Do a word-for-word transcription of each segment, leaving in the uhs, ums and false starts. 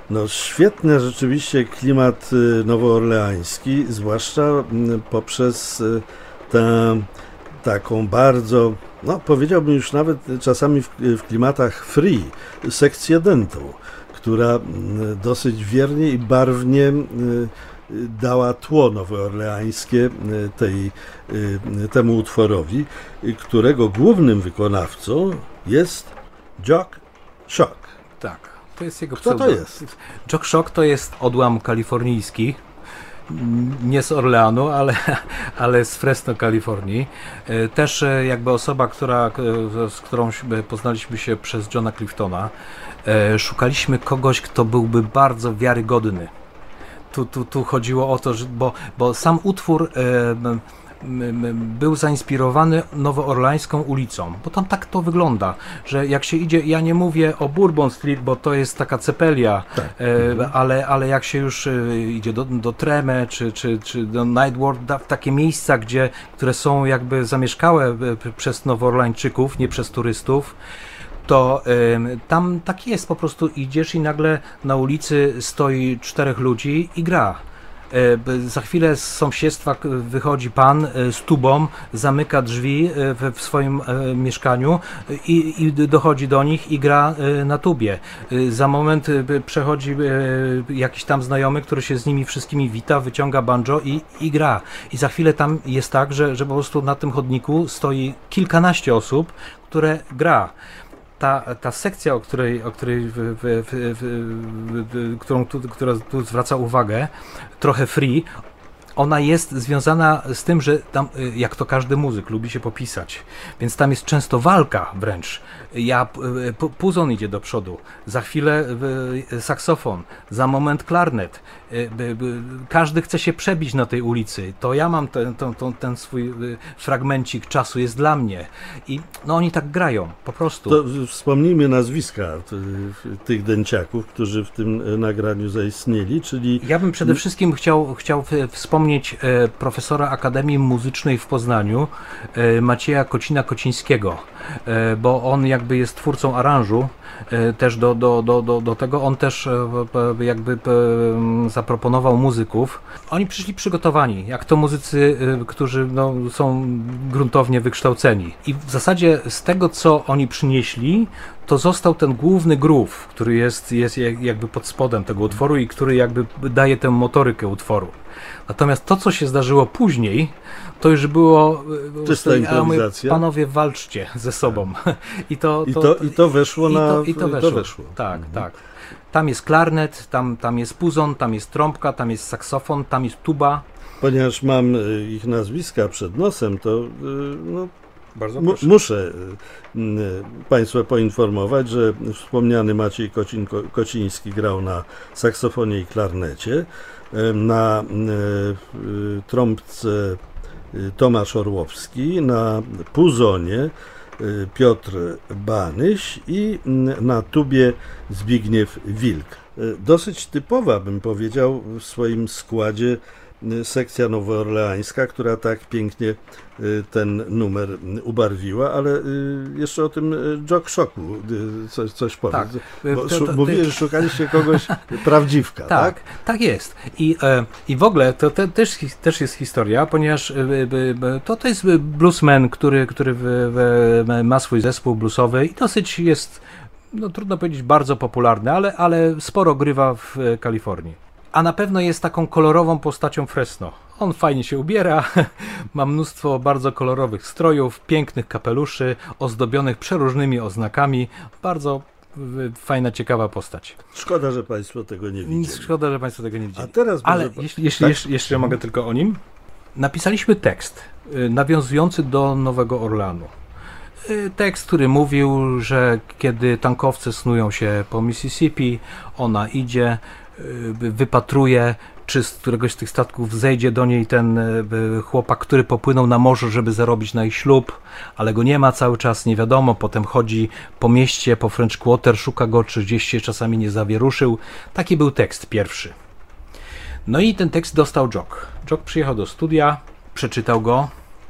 No świetny rzeczywiście klimat nowoorleański, zwłaszcza poprzez tę taką bardzo, no powiedziałbym już nawet czasami w, w klimatach free, sekcję dentu, która dosyć wiernie i barwnie dała tło nowoorleańskie tej, temu utworowi, którego głównym wykonawcą jest Jock Shock. Tak, to jest jego Kto to jest? Jock Shock to jest odłam kalifornijski, nie z Orleanu, ale, ale z Fresno, Kalifornii. Też jakby osoba, która, z którą poznaliśmy się przez Johna Cliftona. Szukaliśmy kogoś, kto byłby bardzo wiarygodny. Tu, tu, tu chodziło o to, że, bo, bo sam utwór był zainspirowany nowoorleańską ulicą, bo tam tak to wygląda, że jak się idzie, ja nie mówię o Bourbon Street, bo to jest taka cepelia, tak. e, ale, ale jak się już e, idzie do, do Treme, czy, czy, czy do Ninth Ward, w takie miejsca, gdzie, które są jakby zamieszkałe e, przez Nowoorleańczyków, nie przez turystów, to y, tam tak jest, po prostu idziesz i nagle na ulicy stoi czterech ludzi i gra. Y, za chwilę z sąsiedztwa wychodzi pan y, z tubą, zamyka drzwi y, w, w swoim y, mieszkaniu i, i dochodzi do nich i gra y, na tubie. Y, za moment y, przechodzi y, jakiś tam znajomy, który się z nimi wszystkimi wita, wyciąga banjo i, i gra. I za chwilę tam jest tak, że, że po prostu na tym chodniku stoi kilkanaście osób, które gra. Ta, ta sekcja, o której, o której w, w, w, w, w, którą tu, która tu zwraca uwagę, trochę free, ona jest związana z tym, że tam, jak to każdy muzyk, lubi się popisać, więc tam jest często walka wręcz. Ja, puzon idzie do przodu, za chwilę saksofon, za moment klarnet. Każdy chce się przebić na tej ulicy. To ja mam ten, ten, ten, ten swój fragmencik czasu, jest dla mnie. I no oni tak grają, po prostu. To wspomnijmy nazwiska tych dęciaków, którzy w tym nagraniu zaistnieli, czyli... Ja bym przede wszystkim chciał, chciał wspomnieć e, profesora Akademii Muzycznej w Poznaniu, e, Macieja Kocina-Kocińskiego, e, bo on jakby jest twórcą aranżu e, też do, do, do, do, do tego. On też e, jakby e, zaproponował muzyków. Oni przyszli przygotowani, jak to muzycy, e, którzy no, są gruntownie wykształceni. I w zasadzie z tego, co oni przynieśli, to został ten główny groove, który jest, jest jakby pod spodem tego utworu i który jakby daje tę motorykę utworu. Natomiast to, co się zdarzyło później, to już było... Czysta improwizacja. Panowie, walczcie ze sobą. I to, I to, i to weszło i na... to, i to weszło. To weszło. Tak, mhm. tak. Tam jest klarnet, tam, tam jest puzon, tam jest trąbka, tam jest saksofon, tam jest tuba. Ponieważ mam ich nazwiska przed nosem, to no, Bardzo M- muszę y, y, Państwa poinformować, że wspomniany Maciej Kocin, Kociński grał na saksofonie i klarnecie, y, na y, y, trąbce y, Tomasz Orłowski, na puzonie y, Piotr Banyś i y, na tubie Zbigniew Wilk. Y, dosyć typowa, bym powiedział, w swoim składzie sekcja nowoorleańska, która tak pięknie ten numer ubarwiła, ale jeszcze o tym Jock Shocku coś, coś powiedz. Tak. Bo to, to, mówiłeś, że szukaliście kogoś prawdziwka, tak? Tak, tak jest. I, e, i w ogóle to, to też, też jest historia, ponieważ e, e, to, to jest bluesman, który, który w, w, ma swój zespół bluesowy i dosyć jest, no trudno powiedzieć, bardzo popularny, ale, ale sporo grywa w Kalifornii. A na pewno jest taką kolorową postacią Fresno. On fajnie się ubiera, ma mnóstwo bardzo kolorowych strojów, pięknych kapeluszy, ozdobionych przeróżnymi oznakami. Bardzo fajna, ciekawa postać. Szkoda, że Państwo tego nie widzieli. Szkoda, że Państwo tego nie widzieli. A teraz Ale może... jeśli, jeśli, tak? jeśli, jeśli ja mogę tylko o nim. Napisaliśmy tekst y, nawiązujący do Nowego Orleanu. Y, tekst, który mówił, że kiedy tankowce snują się po Mississippi, ona idzie, wypatruje, czy z któregoś z tych statków zejdzie do niej ten chłopak, który popłynął na morze, żeby zarobić na ich ślub, ale go nie ma cały czas, nie wiadomo, potem chodzi po mieście, po French Quarter, szuka go, czy gdzieś się czasami nie zawieruszył. Taki był tekst pierwszy. No i ten tekst dostał Jock. Jock przyjechał do studia, przeczytał go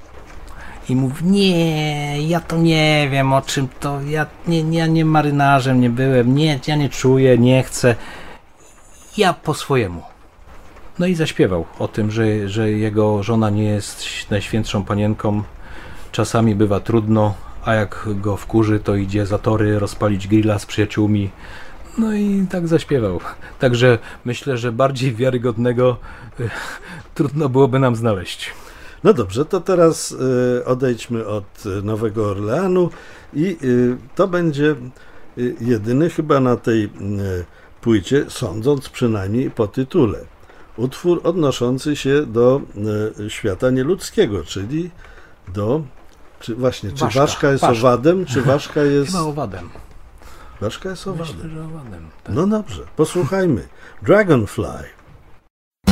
i mówi, nie, ja to nie wiem o czym to, ja nie, ja nie marynarzem nie byłem, nie, ja nie czuję, nie chcę. ja po swojemu. No i zaśpiewał o tym, że, że jego żona nie jest najświętszą panienką, czasami bywa trudno, a jak go wkurzy, to idzie za tory rozpalić grilla z przyjaciółmi. No i tak zaśpiewał. Także myślę, że bardziej wiarygodnego y, trudno byłoby nam znaleźć. No dobrze, to teraz y, odejdźmy od Nowego Orleanu i y, to będzie y, jedyny chyba na tej y, płycie, sądząc przynajmniej po tytule, utwór odnoszący się do y, świata nieludzkiego, czyli do, czy właśnie, czy Ważka, ważka jest ważka. owadem, czy ważka jest... Chyba owadem. Ważka jest owadem. Myślę, że owadem. Tak. No dobrze, posłuchajmy. Dragonfly.